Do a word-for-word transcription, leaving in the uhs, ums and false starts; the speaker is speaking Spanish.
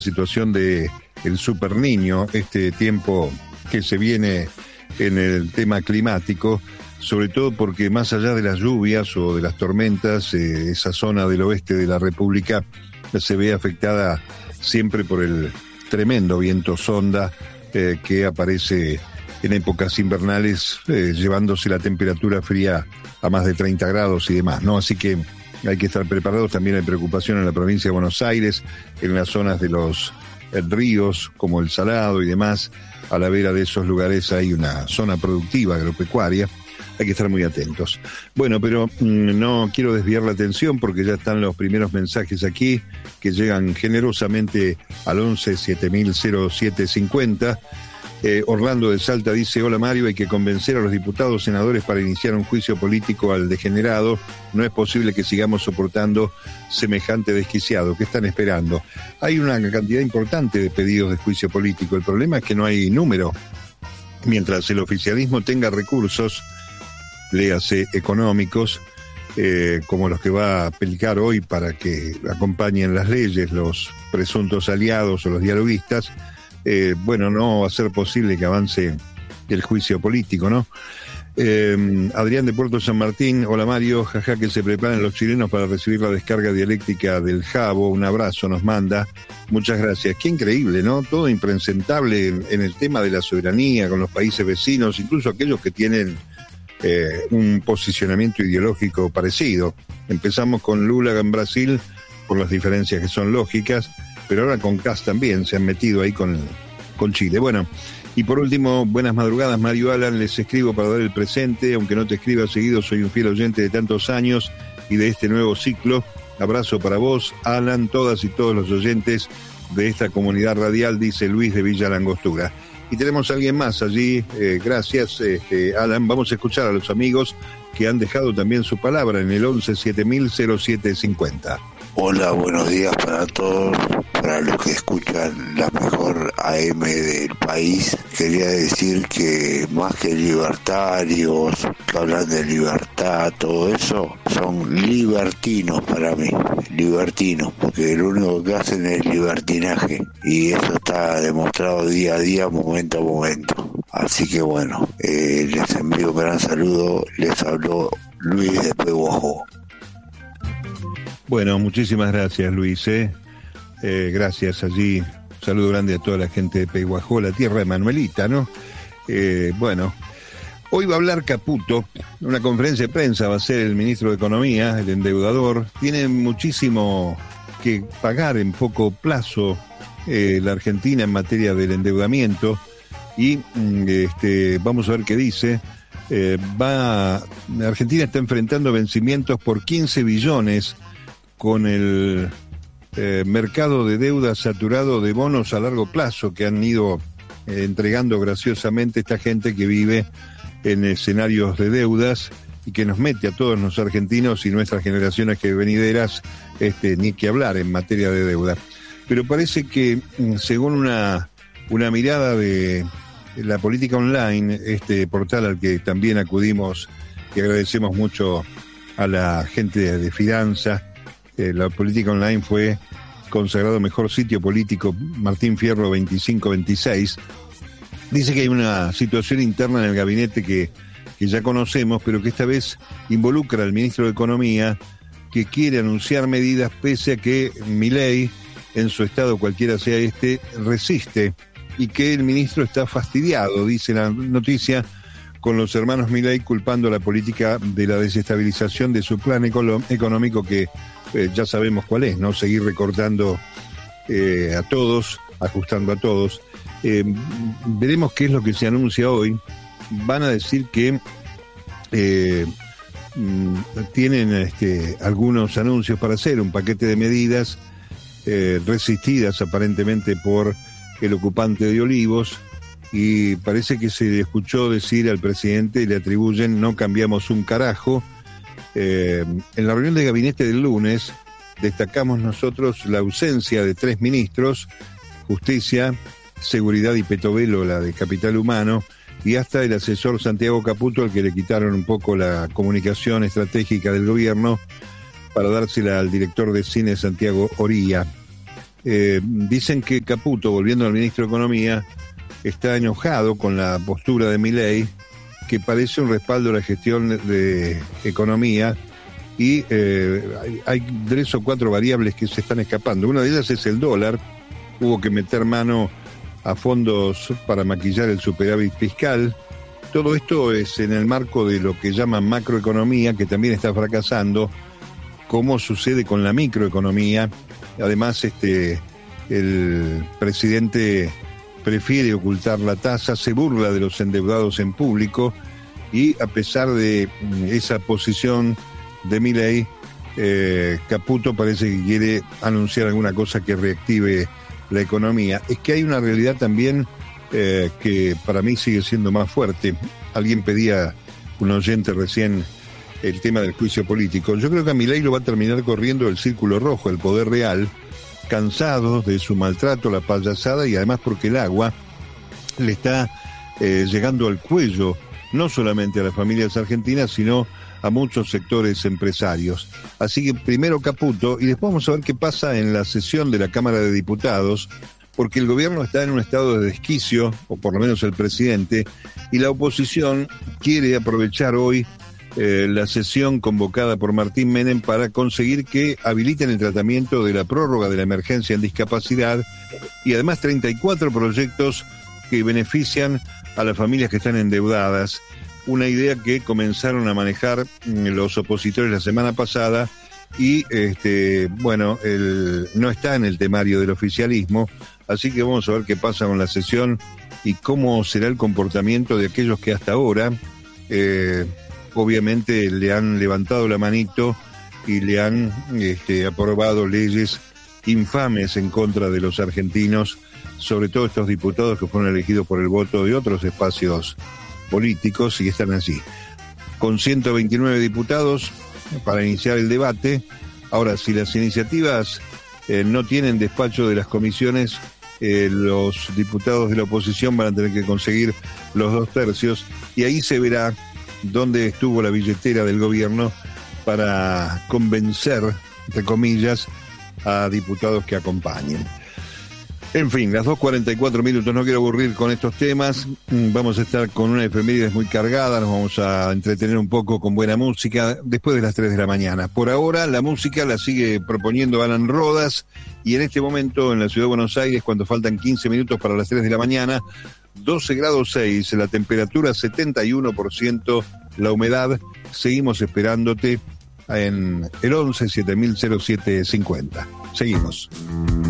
situación de el super niño, este tiempo que se viene en el tema climático, sobre todo porque más allá de las lluvias o de las tormentas, eh, esa zona del oeste de la República se ve afectada siempre por el tremendo viento sonda eh, que aparece en épocas invernales, eh, llevándose la temperatura fría a más de treinta grados y demás, ¿no? Así que hay que estar preparados. También hay preocupación en la provincia de Buenos Aires, en las zonas de los eh, ríos, como el Salado y demás. A la vera de esos lugares hay una zona productiva agropecuaria. Hay que estar muy atentos. Bueno, pero mmm, no quiero desviar la atención porque ya están los primeros mensajes aquí que llegan generosamente al once siete mil cero siete cincuenta. Eh, Orlando de Salta dice: hola Mario, hay que convencer a los diputados senadores para iniciar un juicio político al degenerado. No es posible que sigamos soportando semejante desquiciado. ¿Qué están esperando? Hay una cantidad importante de pedidos de juicio político. El problema es que no hay número. Mientras el oficialismo tenga recursos, léase económicos, eh, como los que va a aplicar hoy para que acompañen las leyes los presuntos aliados o los dialoguistas, Eh, bueno, no va a ser posible que avance el juicio político, ¿no? Eh, Adrián de Puerto San Martín: hola Mario, jaja, que se preparen los chilenos para recibir la descarga dialéctica del Jabo. Un abrazo nos manda, muchas gracias. Qué increíble, ¿no? Todo impresentable en, en el tema de la soberanía con los países vecinos, incluso aquellos que tienen eh, un posicionamiento ideológico parecido. Empezamos con Lula en Brasil, por las diferencias que son lógicas, pero ahora con Kast también se han metido ahí con, con Chile. Bueno, y por último, buenas madrugadas Mario Alan, les escribo para dar el presente, aunque no te escriba seguido, soy un fiel oyente de tantos años y de este nuevo ciclo. Abrazo para vos, Alan, todas y todos los oyentes de esta comunidad radial, dice Luis de Villa Langostura. Y tenemos a alguien más allí, eh, gracias este, Alan. Vamos a escuchar a los amigos que han dejado también su palabra en el once siete mil cero siete cincuenta. Hola, buenos días para todos, para los que escuchan la mejor A M del país. Quería decir que más que libertarios, que hablan de libertad, todo eso, son libertinos para mí, libertinos, porque lo único que hacen es libertinaje, y eso está demostrado día a día, momento a momento. Así que bueno, eh, les envío un gran saludo, les habló Luis de Peguajó. Bueno, muchísimas gracias Luis, ¿eh? Eh, gracias allí, un saludo grande a toda la gente de Peguajó, la tierra de Manuelita, ¿no? Eh, bueno, hoy va a hablar Caputo, una conferencia de prensa va a ser el ministro de Economía, el endeudador. Tiene muchísimo que pagar en poco plazo eh, la Argentina en materia del endeudamiento y este, vamos a ver qué dice. Eh, va, Argentina está enfrentando vencimientos por quince billones con el eh, mercado de deuda saturado de bonos a largo plazo que han ido eh, entregando graciosamente esta gente que vive en escenarios de deudas y que nos mete a todos los argentinos y nuestras generaciones que venideras, este, ni que hablar en materia de deuda. Pero parece que, según una, una mirada de la política online, este portal al que también acudimos y agradecemos mucho a la gente de Fidanza, Eh, la política online fue consagrado mejor sitio político Martín Fierro veinticinco veintiséis. Dice que hay una situación interna en el gabinete que, que ya conocemos, pero que esta vez involucra al ministro de Economía, que quiere anunciar medidas pese a que Milei, en su estado cualquiera sea este, resiste, y que el ministro está fastidiado, dice la noticia, con los hermanos Milei culpando a la política de la desestabilización de su plan eco- económico que eh, ya sabemos cuál es, ¿no? Seguir recortando eh, a todos, ajustando a todos. Eh, veremos qué es lo que se anuncia hoy. Van a decir que eh, tienen este, algunos anuncios para hacer, un paquete de medidas eh, resistidas aparentemente por el ocupante de Olivos, y parece que se le escuchó decir al presidente y le atribuyen no cambiamos un carajo. Eh, en la reunión de gabinete del lunes destacamos nosotros la ausencia de tres ministros, Justicia, Seguridad y Petovelo, la de Capital Humano, y hasta el asesor Santiago Caputo, al que le quitaron un poco la comunicación estratégica del gobierno para dársela al director de cine Santiago Oría. Eh, dicen que Caputo, volviendo al ministro de Economía, está enojado con la postura de Milei, que parece un respaldo a la gestión de economía, y eh, hay, hay tres o cuatro variables que se están escapando. Una de ellas es el dólar. Hubo que meter mano a fondos para maquillar el superávit fiscal. Todo esto es en el marco de lo que llaman macroeconomía, que también está fracasando, como sucede con la microeconomía. Además, este, el presidente prefiere ocultar la tasa, se burla de los endeudados en público, y a pesar de esa posición de Milei, eh, Caputo parece que quiere anunciar alguna cosa que reactive la economía. Es que hay una realidad también eh, que para mí sigue siendo más fuerte. Alguien pedía, un oyente recién, el tema del juicio político. Yo creo que a Milei lo va a terminar corriendo el círculo rojo, el poder real, cansados de su maltrato, la payasada, y además porque el agua le está eh, llegando al cuello, no solamente a las familias argentinas, sino a muchos sectores empresarios. Así que primero Caputo, y después vamos a ver qué pasa en la sesión de la Cámara de Diputados, porque el gobierno está en un estado de desquicio, o por lo menos el presidente, y la oposición quiere aprovechar hoy eh, la sesión convocada por Martín Menem para conseguir que habiliten el tratamiento de la prórroga de la emergencia en discapacidad, y además treinta y cuatro proyectos que benefician a las familias que están endeudadas. Una idea que comenzaron a manejar los opositores la semana pasada, y este bueno, el, no está en el temario del oficialismo, así que vamos a ver qué pasa con la sesión y cómo será el comportamiento de aquellos que hasta ahora eh, obviamente le han levantado la manito y le han este, aprobado leyes infames en contra de los argentinos, sobre todo estos diputados que fueron elegidos por el voto de otros espacios políticos y están allí. Con ciento veintinueve diputados para iniciar el debate. Ahora, si las iniciativas eh, no tienen despacho de las comisiones, eh, los diputados de la oposición van a tener que conseguir los dos tercios, y ahí se verá dónde estuvo la billetera del gobierno para convencer, entre comillas, a diputados que acompañen. En fin, las dos cuarenta y cuatro minutos, no quiero aburrir con estos temas. Vamos a estar con una efemérides muy cargada, nos vamos a entretener un poco con buena música después de las tres de la mañana. Por ahora, la música la sigue proponiendo Alan Rodas, y en este momento en la ciudad de Buenos Aires, cuando faltan quince minutos para las tres de la mañana, doce grados seis, la temperatura setenta y uno por ciento, la humedad. Seguimos esperándote en el once siete mil cero siete cincuenta. Seguimos.